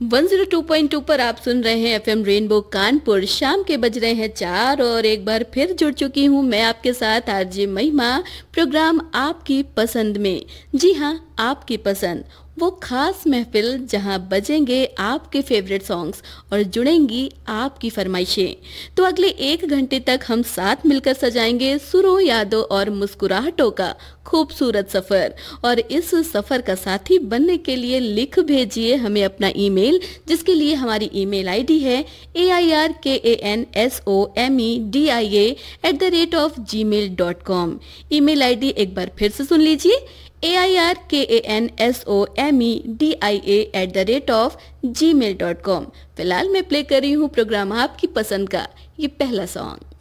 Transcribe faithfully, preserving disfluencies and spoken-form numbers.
One zero two point two पर आप सुन रहे हैं एफएम रेनबो कानपुर। शाम के बज रहे हैं चार और एक बार फिर जुड़ चुकी हूँ मैं आपके साथ आरजे महिमा, प्रोग्राम आपकी पसंद में। जी हाँ, आपकी पसंद, वो खास महफिल जहां बजेंगे आपके फेवरेट सॉन्ग्स और जुड़ेंगी आपकी फरमाइशें। तो अगले एक घंटे तक हम साथ मिलकर सजाएंगे सुरों, यादों और मुस्कुराहटों का खूबसूरत सफर। और इस सफर का साथी बनने के लिए लिख भेजिए हमें अपना ईमेल, जिसके लिए हमारी ईमेल आईडी है ए आई आर के A N S O M E D I A at the rate of ji mail dot com. Email ID एक बार फिर से सुन लीजिए, ए आई आर के A N S O M E D I A at the rate of ji mail dot com. फिलहाल मैं play कर रही हूँ प्रोग्राम आपकी पसंद का ये पहला सॉन्ग।